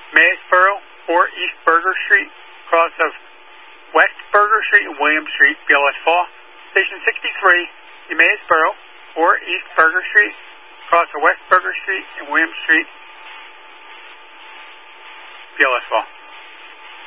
Maysboro or East Burger Street, cross of West Burger Street and William Street, BLS Fall. Station 63, Maysboro or East Burger Street, cross of West Burger Street and William Street, BLS Fall.